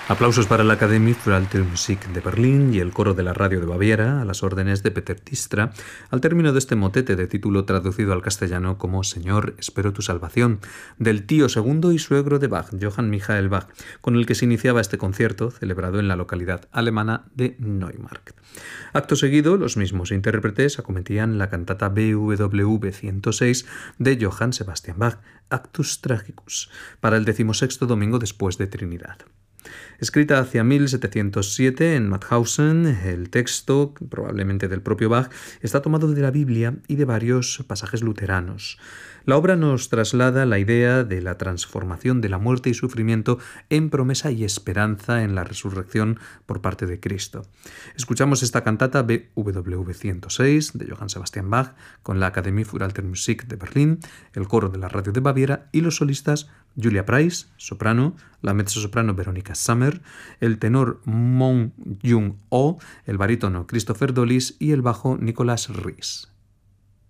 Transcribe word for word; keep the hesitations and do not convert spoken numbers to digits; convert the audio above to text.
Aplausos para la Akademie für Alte Musik de Berlín y el coro de la radio de Baviera, a las órdenes de Peter Tistra, al término de este motete de título traducido al castellano como Señor, espero tu salvación, del tío segundo y suegro de Bach, Johann Michael Bach, con el que se iniciaba este concierto, celebrado en la localidad alemana de Neumarkt. Acto seguido, los mismos intérpretes acometían la cantata B W ciento seis de Johann Sebastian Bach, Actus Tragicus, para el decimosexto domingo después de Trinidad. Escrita hacia mil setecientos siete en Mauthausen, el texto, probablemente del propio Bach, está tomado de la Biblia y de varios pasajes luteranos. La obra nos traslada la idea de la transformación de la muerte y sufrimiento en promesa y esperanza en la resurrección por parte de Cristo. Escuchamos esta cantata B W ciento seis de Johann Sebastian Bach con la Akademie für Alte Musik de Berlín, el coro de la radio de Baviera y los solistas Julia Price, soprano, la mezzosoprano Veronica Summer, el tenor Moon Jung-oh, el barítono Christopher Dollis y el bajo Nicholas Rees.